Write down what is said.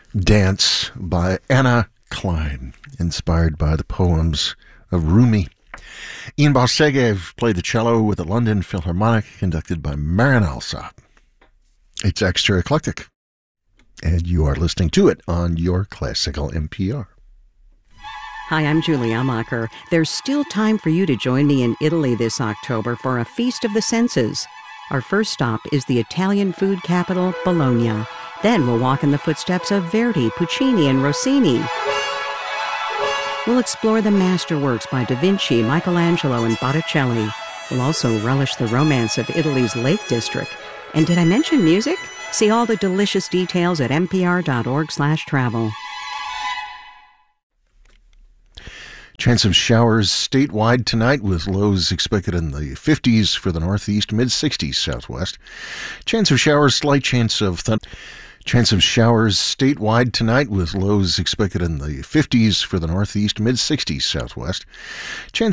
Dance by Anna Klein, inspired by the poems of Rumi. Ian Bosegev played the cello with the London Philharmonic, conducted by Marin Alsop. It's extra eclectic, and you are listening to it on your classical NPR. Hi, I'm Julie Amacher. There's still time for you to join me in Italy this October for a Feast of the Senses. Our first stop is the Italian food capital, Bologna. Then we'll walk in the footsteps of Verdi, Puccini, and Rossini. We'll explore the masterworks by Da Vinci, Michelangelo, and Botticelli. We'll also relish the romance of Italy's Lake District. And did I mention music? See all the delicious details at npr.org/travel. Chance of showers statewide tonight, with lows expected in the 50s for the northeast, mid-60s southwest. Chance of showers, slight chance of Chance of showers statewide tonight, with lows expected in the 50s for the northeast, mid-60s southwest. Chance